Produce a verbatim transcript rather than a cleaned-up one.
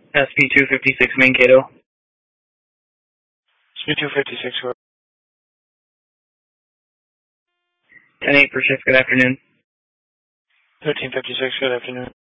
S P two fifty-six Mankato. S P two fifty-six, ten eight for shift, good afternoon. thirteen fifty-six, good afternoon.